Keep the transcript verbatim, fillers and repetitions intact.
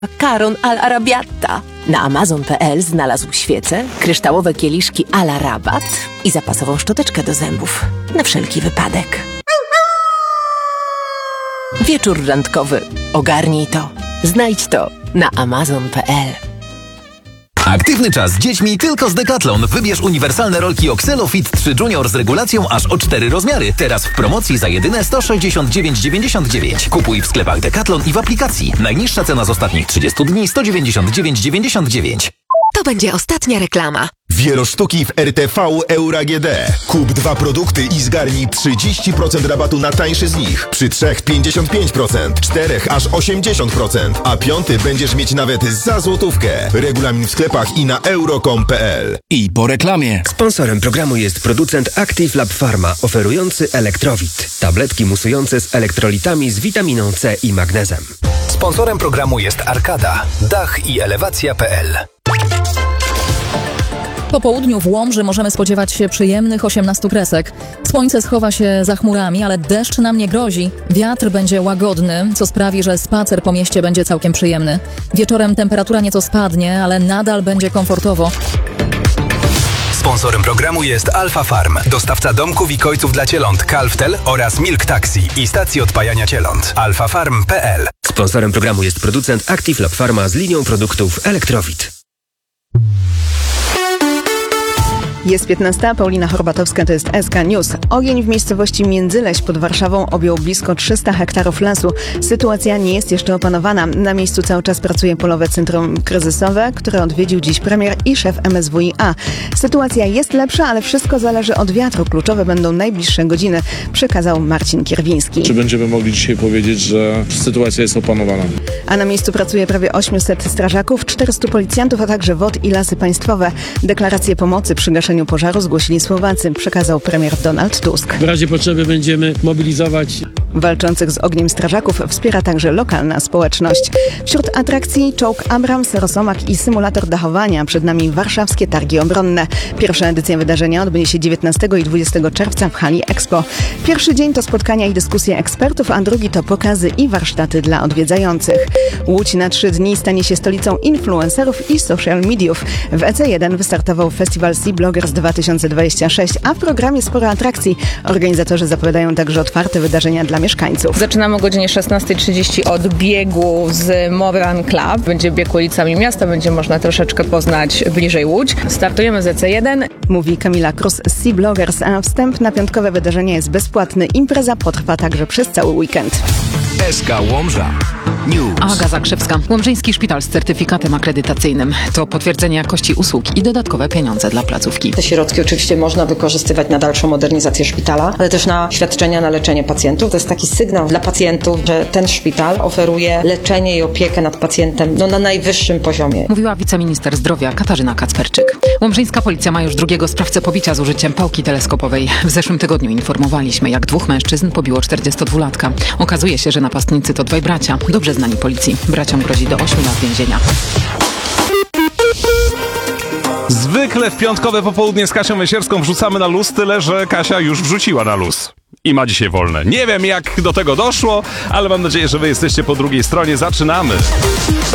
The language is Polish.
Makaron all'arrabbiata. Na amazon kropka pe el znalazł świece, kryształowe kieliszki ala rabat i zapasową szczoteczkę do zębów. Na wszelki wypadek. Wieczór randkowy. Ogarnij to. Znajdź to na amazon kropka pe el. Aktywny czas z dziećmi tylko z Decathlon. Wybierz uniwersalne rolki Oxelo Fit trzy Junior z regulacją aż o cztery rozmiary. Teraz w promocji za jedyne sto sześćdziesiąt dziewięć dziewięćdziesiąt dziewięć. Kupuj w sklepach Decathlon i w aplikacji. Najniższa cena z ostatnich trzydziestu dni sto dziewięćdziesiąt dziewięć dziewięćdziesiąt dziewięć. To będzie ostatnia reklama. Wielosztuki w R T V Euro G D. Kup dwa produkty i zgarnij trzydzieści procent rabatu na tańszy z nich. Przy trzech pięćdziesiąt pięć procent, czterech aż osiemdziesiąt procent, a piąty będziesz mieć nawet za złotówkę. Regulamin w sklepach i na euro kropka com kropka pe el. I po reklamie. Sponsorem programu jest producent Active Lab Pharma, oferujący Elektrowit. Tabletki musujące z elektrolitami z witaminą C i magnezem. Sponsorem programu jest Arkada, dach i elewacja kropka pe el. Po południu w Łomży możemy spodziewać się przyjemnych osiemnastu kresek. Słońce schowa się za chmurami, ale deszcz nam nie grozi. Wiatr będzie łagodny, co sprawi, że spacer po mieście będzie całkiem przyjemny. Wieczorem temperatura nieco spadnie, ale nadal będzie komfortowo. Sponsorem programu jest Alfa Farm, dostawca domków i kojców dla cieląt Calftel oraz Milk Taxi i stacji odpajania cieląt. alfa farm kropka pe el. Sponsorem programu jest producent Active Lab Pharma z linią produktów Elektrowit. Jest piętnasta, Paulina Horbatowska, to jest S K News. Ogień w miejscowości Międzyleś pod Warszawą objął blisko trzysta hektarów lasu. Sytuacja nie jest jeszcze opanowana. Na miejscu cały czas pracuje Polowe Centrum Kryzysowe, które odwiedził dziś premier i szef M S W i A. Sytuacja jest lepsza, ale wszystko zależy od wiatru. Kluczowe będą najbliższe godziny, przekazał Marcin Kierwiński. Czy będziemy mogli dzisiaj powiedzieć, że sytuacja jest opanowana? A na miejscu pracuje prawie osiemset strażaków, czterystu policjantów, a także W O D i Lasy Państwowe. Deklaracje pomocy przy gaszeniu pożaru zgłosili Słowacy, przekazał premier Donald Tusk. W razie potrzeby będziemy mobilizować. Walczących z ogniem strażaków wspiera także lokalna społeczność. Wśród atrakcji czołg Abrams, Rosomak i symulator dachowania. Przed nami warszawskie targi obronne. Pierwsza edycja wydarzenia odbędzie się dziewiętnastego i dwudziestego czerwca w hali Expo. Pierwszy dzień to spotkania i dyskusje ekspertów, a drugi to pokazy i warsztaty dla odwiedzających. Łódź na trzy dni stanie się stolicą influencerów i social mediów. W E C jeden wystartował festiwal Sea Bloggers dwa tysiące dwudziesty szósty, a w programie sporo atrakcji. Organizatorzy zapowiadają także otwarte wydarzenia dla mieszkańców. Zaczynamy o godzinie szesnasta trzydzieści od biegu z Moran Club. Będzie bieg ulicami miasta, będzie można troszeczkę poznać bliżej Łódź. Startujemy z E C jeden. Mówi Kamila Krus z Sea Bloggers, a wstęp na piątkowe wydarzenie jest bezpłatny. Impreza potrwa także przez cały weekend. S K Łomża News. Aga Zakrzewska. Łomżyński szpital z certyfikatem akredytacyjnym. To potwierdzenie jakości usług i dodatkowe pieniądze dla placówki. Te środki oczywiście można wykorzystywać na dalszą modernizację szpitala, ale też na świadczenia na leczenie pacjentów. To jest taki sygnał dla pacjentów, że ten szpital oferuje leczenie i opiekę nad pacjentem no, na najwyższym poziomie. Mówiła wiceminister zdrowia Katarzyna Kacperczyk. Łomżyńska policja ma już drugiego sprawcę pobicia z użyciem pałki teleskopowej. W zeszłym tygodniu informowaliśmy, jak dwóch mężczyzn pobiło czterdziestodwulatka. Okazuje się, że napastnicy to dwaj bracia, dobrze znani policji. Braciom grozi do ośmiu lat więzienia. Zwykle w piątkowe popołudnie z Kasią Wysierską wrzucamy na luz, tyle że Kasia już wrzuciła na luz. I ma dzisiaj wolne. Nie wiem, jak do tego doszło, ale mam nadzieję, że wy jesteście po drugiej stronie. Zaczynamy!